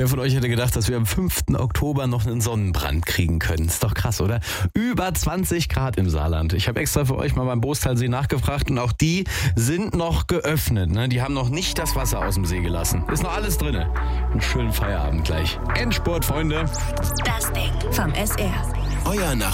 Wer von euch hätte gedacht, dass wir am 5. Oktober noch einen Sonnenbrand kriegen können? Ist doch krass, oder? Über 20 Grad im Saarland. Ich habe extra für euch mal beim Boostalsee nachgefragt und auch die sind noch geöffnet. Ne? Die haben noch nicht das Wasser aus dem See gelassen. Ist noch alles drin. Einen schönen Feierabend gleich. Endspurt, Freunde. Das Ding vom SR. Euer